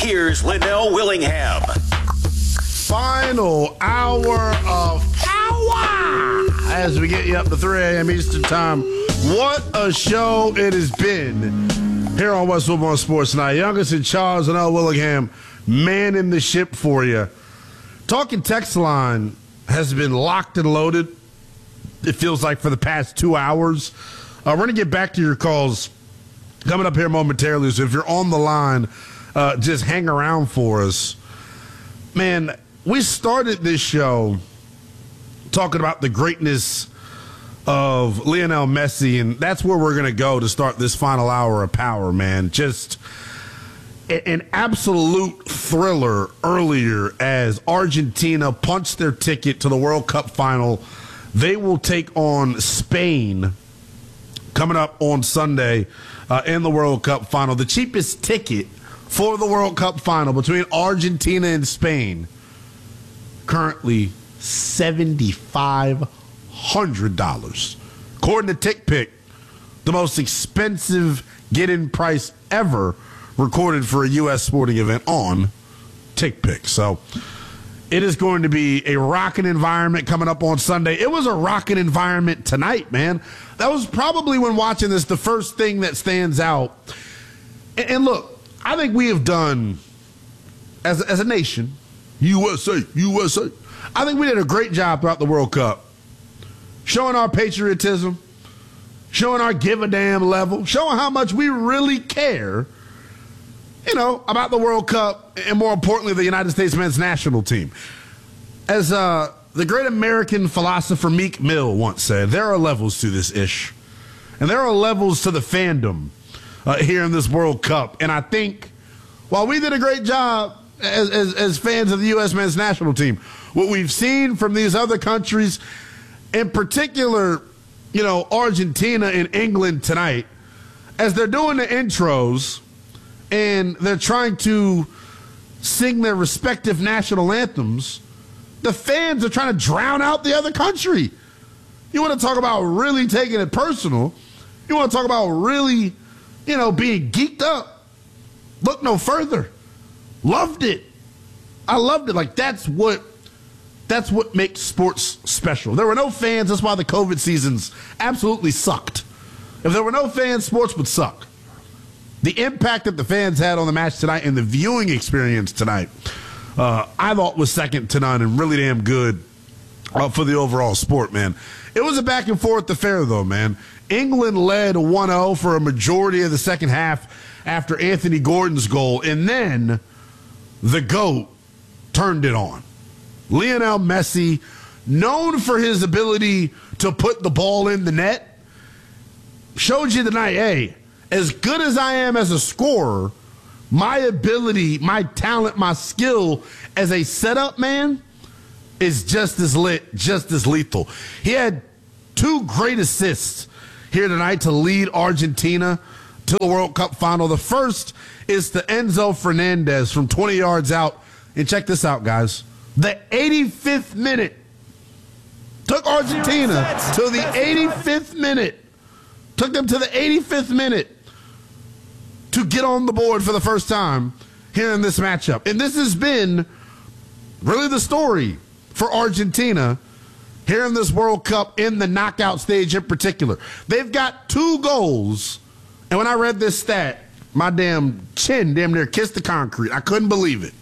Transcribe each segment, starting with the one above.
Here's Linnell Willingham. Final hour of power as we get you up to 3 a.m. Eastern Time. What a show it has been here on West Football Sports Tonight. Youngest and Charles and L. Willingham manning the ship for you. Talking text line has been locked and loaded, it feels like, for the past 2 hours. We're going to get back to your calls coming up here momentarily. So if you're on the line, just hang around for us. Man, we started this show talking about the greatness of Lionel Messi, and that's where we're going to go to start this final hour of power, man. Just an absolute thriller earlier as Argentina punched their ticket to the World Cup final. They will take on Spain coming up on Sunday in the World Cup final. The cheapest ticket for the World Cup final between Argentina and Spain, currently $7,500. According to TickPick, the most expensive get-in price ever recorded for a U.S. sporting event on TickPick. So it is going to be a rocking environment coming up on Sunday. It was a rocking environment tonight, man. That was probably, when watching this, the first thing that stands out. And look, I think we have done, as a nation, USA, I think we did a great job throughout the World Cup, showing our patriotism, showing our give-a-damn level, showing how much we really care, about the World Cup, and more importantly, the United States men's national team. As the great American philosopher Meek Mill once said, there are levels to this ish. And there are levels to the fandom here in this World Cup. And I think while we did a great job as fans of the U.S. men's national team, what we've seen from these other countries, in particular, Argentina and England tonight, as they're doing the intros and they're trying to sing their respective national anthems, the fans are trying to drown out the other country. You want to talk about really taking it personal? You want to talk about really, being geeked up? Look no further. Loved it. I loved it. Like, that's what makes sports special. There were no fans. That's why the COVID seasons absolutely sucked. If there were no fans, sports would suck. The impact that the fans had on the match tonight and the viewing experience tonight, I thought was second to none and really damn good for the overall sport, man. It was a back and forth affair, though, man. England led 1-0 for a majority of the second half after Anthony Gordon's goal, and then the GOAT turned it on. Lionel Messi, known for his ability to put the ball in the net, showed you tonight, hey, as good as I am as a scorer, my ability, my talent, my skill as a setup man is just as lit, just as lethal. He had 2 great assists here tonight to lead Argentina to the World Cup final. The first is to Enzo Fernandez from 20 yards out. And check this out, guys. The 85th minute. Took Argentina to the 85th minute. Took them to the 85th minute to get on the board for the first time here in this matchup. And this has been really the story for Argentina here in this World Cup, in the knockout stage in particular. They've got 2 goals. And when I read this stat, my damn chin damn near kissed the concrete. I couldn't believe it.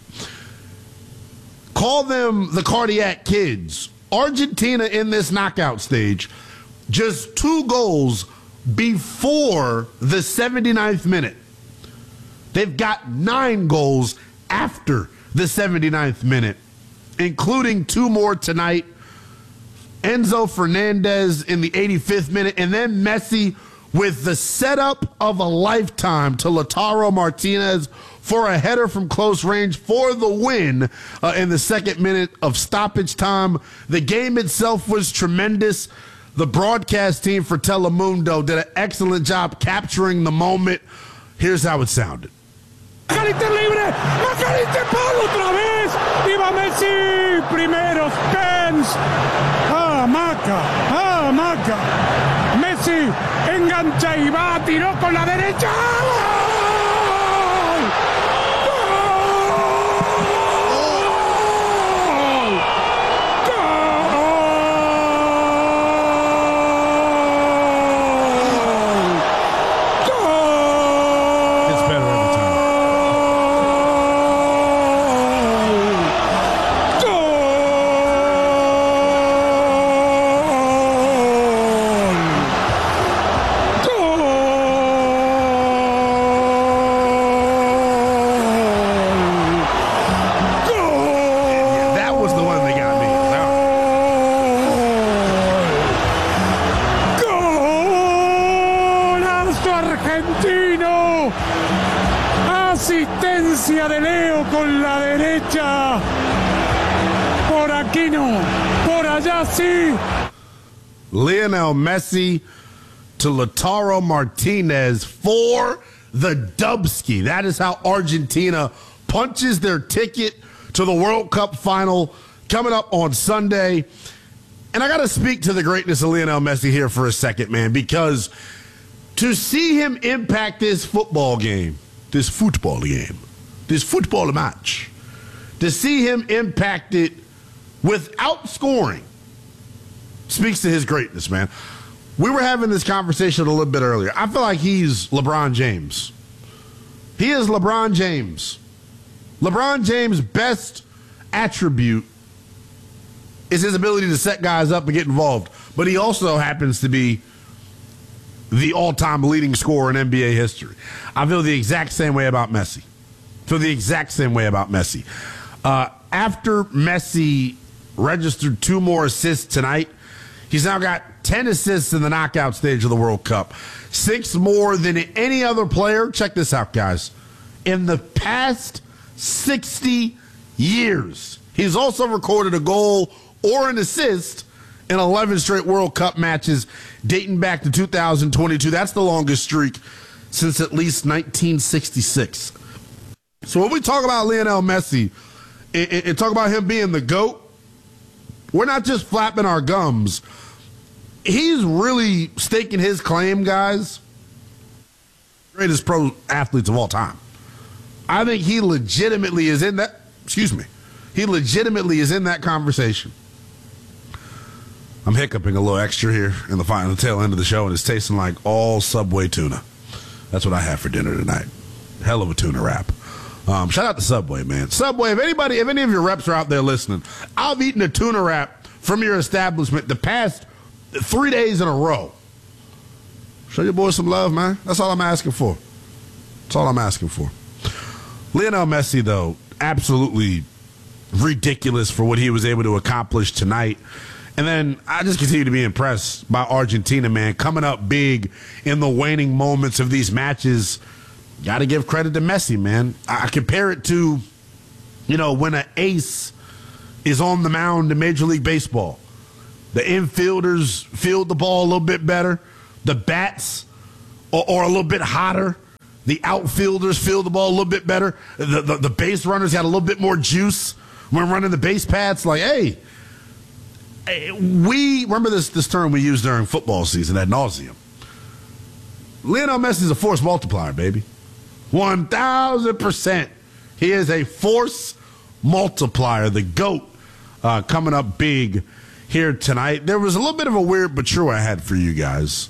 Call them the cardiac kids. Argentina in this knockout stage, just 2 goals before the 79th minute. They've got 9 goals after the 79th minute, including 2 more tonight. Enzo Fernandez in the 85th minute, and then Messi with the setup of a lifetime to Lautaro Martinez for a header from close range for the win in the 2nd minute of stoppage time. The game itself was tremendous. The broadcast team for Telemundo did an excellent job capturing the moment. Here's how it sounded. McAllister libre, McAllister Pablo otra vez, y va Messi, primeros, Pens, Maca, Messi engancha y va, tiró con la derecha, ¡Gol! potencia de Leo con la derecha. Por aquí no, por allá sí. Lionel Messi to Lautaro Martinez for the Dubski. That is how Argentina punches their ticket to the World Cup final coming up on Sunday. And I got to speak to the greatness of Lionel Messi here for a second, man, because to see him impact this football match, to see him impact it without scoring speaks to his greatness, man. We were having this conversation a little bit earlier. I feel like he's LeBron James. He is LeBron James. LeBron James' best attribute is his ability to set guys up and get involved. But he also happens to be the all-time leading scorer in NBA history. I feel the exact same way about Messi. After Messi registered 2 more assists tonight, he's now got 10 assists in the knockout stage of the World Cup. 6 more than any other player. Check this out, guys. In the past 60 years. He's also recorded a goal or an assist in 11 straight World Cup matches dating back to 2022. That's the longest streak since at least 1966. So when we talk about Lionel Messi and talk about him being the GOAT, we're not just flapping our gums. He's really staking his claim, guys. Greatest pro athletes of all time. I think he legitimately is in that. He legitimately is in that conversation. I'm hiccuping a little extra here in the tail end of the show, and it's tasting like all Subway tuna. That's what I have for dinner tonight. Hell of a tuna wrap. Shout out to Subway, man. Subway, if any of your reps are out there listening, I've eaten a tuna wrap from your establishment the past 3 days in a row. Show your boys some love, man. That's all I'm asking for. Lionel Messi, though, absolutely ridiculous for what he was able to accomplish tonight. And then I just continue to be impressed by Argentina, man, coming up big in the waning moments of these matches. Got to give credit to Messi, man. I compare it to, when an ace is on the mound in Major League Baseball. The infielders field the ball a little bit better. The bats are a little bit hotter. The outfielders field the ball a little bit better. The base runners got a little bit more juice when running the base paths. Like, hey, we remember this term we used during football season ad nauseum. Lionel Messi is a force multiplier, baby. 1,000%. He is a force multiplier. The GOAT coming up big here tonight. There was a little bit of a weird but true I had for you guys.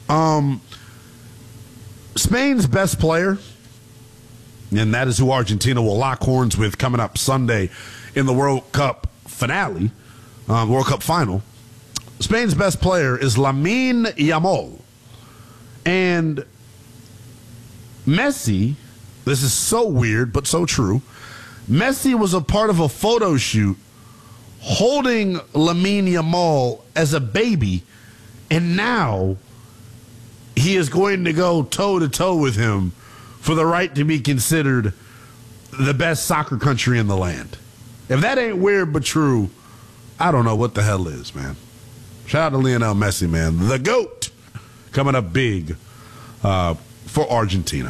Spain's best player, and that is who Argentina will lock horns with coming up Sunday in the World Cup finale, World Cup final. Spain's best player is Lamine Yamal. And Messi, this is so weird but so true, Messi was a part of a photo shoot holding Lamine Yamal as a baby, and now he is going to go toe-to-toe with him for the right to be considered the best soccer country in the land. If that ain't weird but true, I don't know what the hell is, man. Shout out to Lionel Messi, man. The GOAT coming up big for Argentina.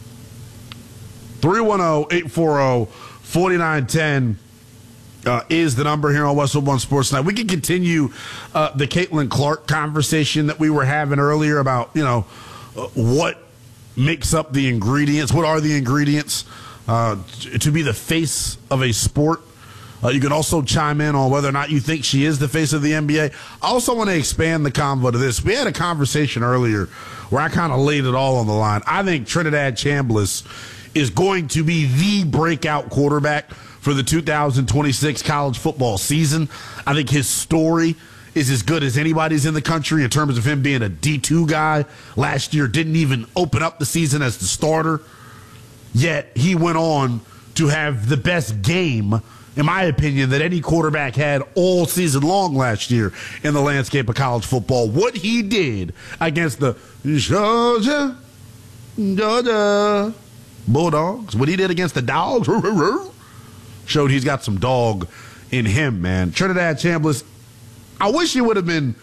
310-840-4910 is the number here on Westwood One Sports Night. We can continue the Caitlin Clark conversation that we were having earlier about, what makes up the ingredients. What are the ingredients to be the face of a sport? You can also chime in on whether or not you think she is the face of the NBA. I also want to expand the convo to this. We had a conversation earlier where I kind of laid it all on the line. I think Trinidad Chambliss is going to be the breakout quarterback for the 2026 college football season. I think his story is as good as anybody's in the country in terms of him being a D2 guy. Last year didn't even open up the season as the starter, yet he went on to have the best game, in my opinion, that any quarterback had all season long last year in the landscape of college football. What he did against the Georgia Bulldogs. What he did against the Dogs showed he's got some dog in him, man. Trinidad Chambliss, I wish he would have been,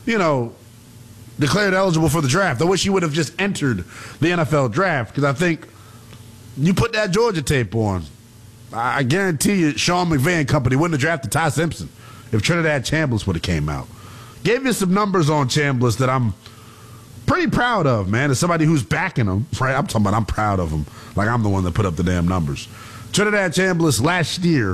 declared eligible for the draft. I wish he would have just entered the NFL draft, because I think you put that Georgia tape on, I guarantee you Sean McVay and company wouldn't have drafted Ty Simpson if Trinidad Chambliss would have came out. Gave you some numbers on Chambliss that I'm pretty proud of, man. As somebody who's backing him, right? I'm proud of him. Like I'm the one that put up the damn numbers. Trinidad Chambliss last year,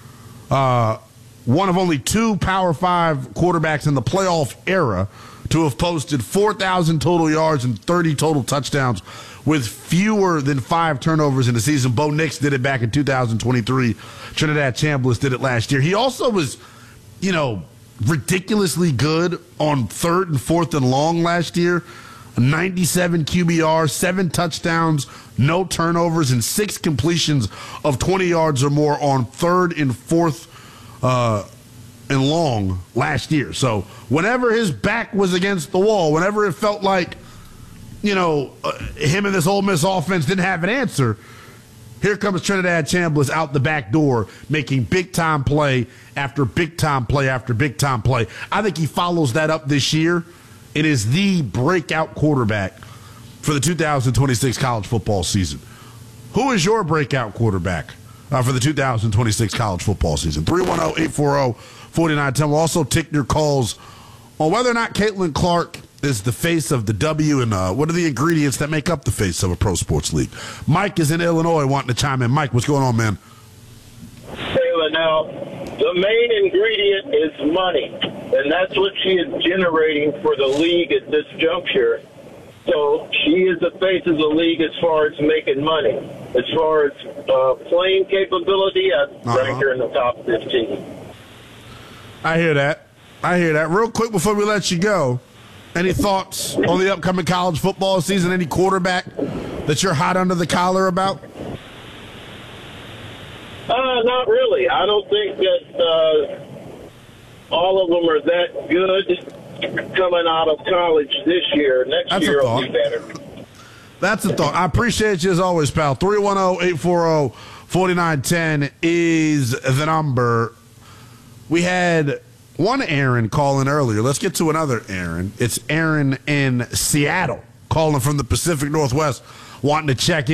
one of only 2 Power 5 quarterbacks in the playoff era to have posted 4,000 total yards and 30 total touchdowns with fewer than 5 turnovers in the season. Bo Nix did it back in 2023. Trinidad Chambliss did it last year. He also was, ridiculously good on 3rd and 4th and long last year. 97 QBR, 7 touchdowns, no turnovers, and 6 completions of 20 yards or more on 3rd and 4th and long last year. So whenever his back was against the wall, whenever it felt like, him and this Ole Miss offense didn't have an answer, here comes Trinidad Chambliss out the back door, making big-time play after big-time play after big-time play. I think he follows that up this year. It is the breakout quarterback for the 2026 college football season. Who is your breakout quarterback for the 2026 college football season? 310-840-4910. We'll also take your calls on whether or not Caitlin Clark is the face of the W, and what are the ingredients that make up the face of a pro sports league. Mike is in Illinois wanting to chime in. Mike, what's going on, man? Taylor, now, the main ingredient is money, and that's what she is generating for the league at this juncture. So she is the face of the league as far as making money. As far as playing capability, I rank her in the top 15. I hear that. Real quick before we let you go, any thoughts on the upcoming college football season? Any quarterback that you're hot under the collar about? Not really. I don't think that all of them are that good coming out of college this year. Next year will be better. That's a thought. I appreciate you as always, pal. 310-840-4910 is the number. We had one Aaron calling earlier. Let's get to another Aaron. It's Aaron in Seattle calling from the Pacific Northwest, wanting to check in.